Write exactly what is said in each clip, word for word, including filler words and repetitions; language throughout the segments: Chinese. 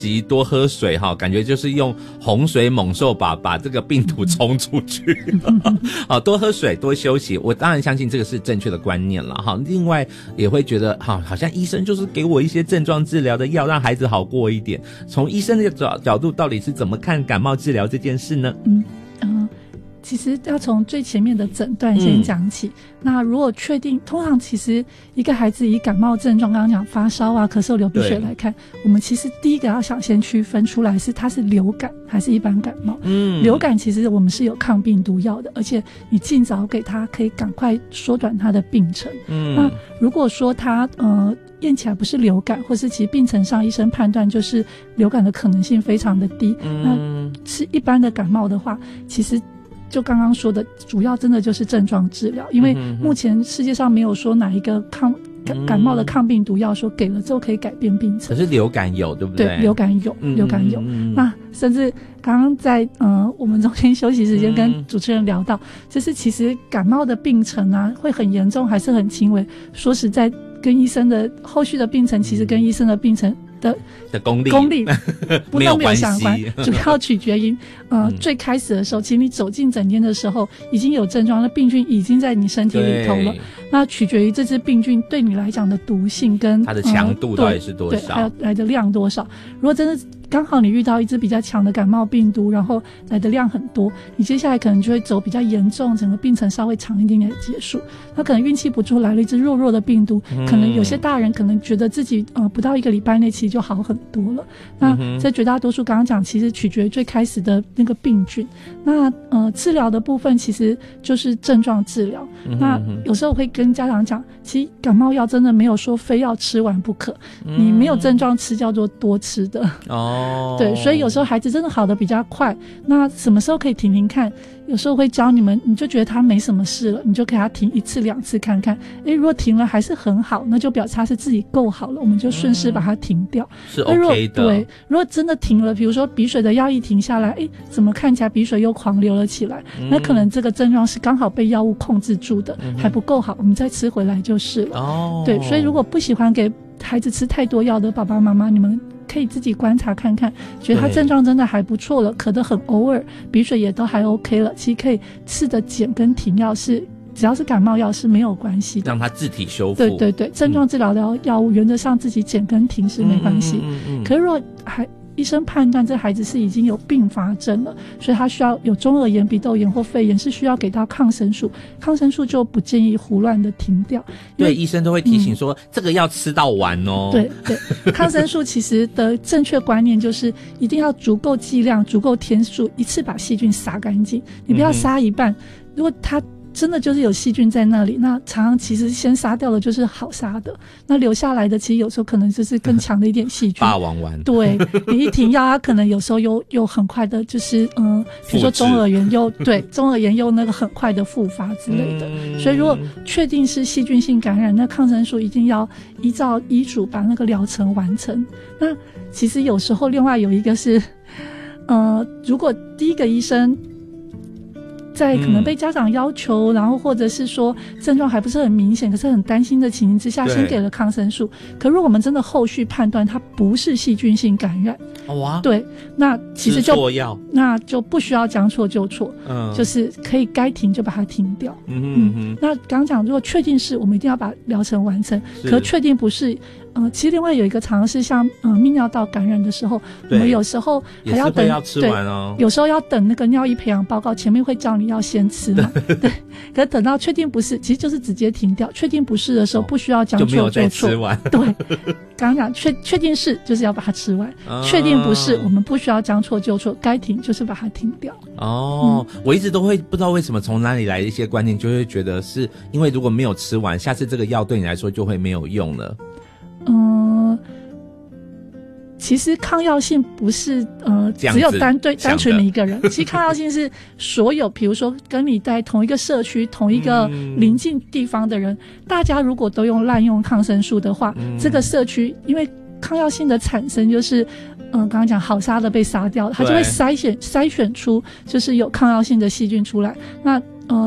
及多喝水哈，感觉就是用洪水猛兽把把这个病毒冲出去。好，多喝水，多休息。我当然相信这个是正确的观念了哈。另外也会觉得哈，好像医生就是给我一些症状治疗的药，让孩子好过一点。从医生的角角度，到底是怎么看感冒治疗这件事呢？ 嗯嗯。其实要从最前面的诊断先讲起、嗯、那如果确定，通常其实一个孩子以感冒症状，刚刚讲发烧啊、咳嗽、流鼻水来看，我们其实第一个要想先区分出来是它是流感还是一般感冒。嗯，流感其实我们是有抗病毒药的，而且你尽早给他可以赶快缩短他的病程。嗯，那如果说他呃验起来不是流感，或是其实病程上医生判断就是流感的可能性非常的低，嗯，那是一般的感冒的话，其实就刚刚说的主要真的就是症状治疗，因为目前世界上没有说哪一个抗感感冒的抗病毒药说给了之后可以改变病程。 可是流感有，对不对？ 对，流感有， 嗯、 流感有、嗯、那甚至刚刚在呃我们中间休息时间跟主持人聊到、嗯、就是其实感冒的病程啊会很严重还是很轻微，说实在跟医生的后续的病程其实跟医生的病程的的功力功力不都没有相关，主要取决于呃、嗯、最开始的时候，其实你走进诊间的时候已经有症状，那病菌已经在你身体里头了，那取决于这支病菌对你来讲的毒性跟它的强度到底是多少、呃、对， 还有来的量多少。如果真的刚好你遇到一支比较强的感冒病毒，然后来的量很多，你接下来可能就会走比较严重，整个病程稍微长一点点的结束。那可能运气不错来了一支弱弱的病毒、嗯、可能有些大人可能觉得自己呃不到一个礼拜内其实就好很多了。那在绝大多数刚刚讲其实取决于最开始的那个病菌。那呃治疗的部分其实就是症状治疗、嗯、那有时候会跟家长讲，其实感冒药真的没有说非要吃完不可、嗯、你没有症状吃叫做多吃的哦。对，所以有时候孩子真的好的比较快，那什么时候可以停停看，有时候会教你们，你就觉得他没什么事了，你就给他停一次两次看看，诶，如果停了还是很好，那就表示他是自己够好了，我们就顺势把它停掉、嗯、是 OK 的。对，如果真的停了，比如说鼻水的药一停下来，诶，怎么看起来鼻水又狂流了起来、嗯、那可能这个症状是刚好被药物控制住的、嗯、还不够好，我们再吃回来就是了。哦，对，所以如果不喜欢给孩子吃太多药的爸爸妈妈，你们可以自己观察看看，觉得他症状真的还不错了，咳得很偶尔，鼻水也都还 OK 了，其实可以试着减跟停药，是只要是感冒药是没有关系的， 让它自体修复。 对对对，症状治疗的药物、嗯、原则上自己减跟停是没关系、嗯嗯嗯嗯、可是如果还医生判断这孩子是已经有并发症了，所以他需要有中耳炎、鼻窦炎或肺炎，是需要给到抗生素，抗生素就不建议胡乱的停掉。 对，医生都会提醒说、嗯、这个要吃到完哦。 对对，抗生素其实的正确观念就是一定要足够剂量、足够天数，一次把细菌杀干净，你不要杀一半、嗯、如果他真的就是有细菌在那里，那常常其实先杀掉的就是好杀的，那留下来的其实有时候可能就是更强的一点细菌霸王丸。对，你一停药它可能有时候又又很快的就是嗯，比如说中耳炎又对中耳炎又那个很快的复发之类的、嗯、所以如果确定是细菌性感染，那抗生素一定要依照医嘱把那个疗程完成。那其实有时候另外有一个是呃，如果第一个医生在可能被家长要求、嗯、然后或者是说症状还不是很明显可是很担心的情形之下先给了抗生素，可如果我们真的后续判断它不是细菌性感染、哦啊、对，那其实就那就不需要将错就错、嗯、就是可以该停就把它停掉。 嗯, 哼嗯哼，那刚讲如果确定是我们一定要把疗程完成，可确定不是呃，其实另外有一个常是像呃泌尿道感染的时候，我们有时候还要等， 也是会要吃完哦。 有时候要等那个尿液培养报告，前面会叫你要先吃嘛，对。可是等到确定不是，其实就是直接停掉。确定不是的时候，不需要将错就错，就没有再吃完。对，刚刚讲确确定是就是要把它吃完，哦、确定不是我们不需要将错就错，该停就是把它停掉。 哦、嗯，我一直都会不知道为什么从哪里来的一些观念，就会觉得是因为如果没有吃完，下次这个药对你来说就会没有用了。嗯， 其实抗药性不是呃只有单对单纯的一个人，其实抗药性是所有比如说跟你在同一个社区同一个邻近地方的人、嗯、大家如果都用滥用抗生素的话、嗯、这个社区因为抗药性的产生就是嗯，刚刚讲好杀的被杀掉，它就会筛选筛选出就是有抗药性的细菌出来，那呃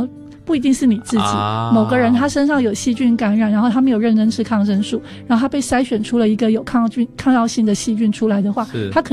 不一定是你自己， 啊、 某个人他身上有细菌感染，然后他没有认真吃抗生素，然后他被筛选出了一个有抗菌抗药性的细菌出来的话，他可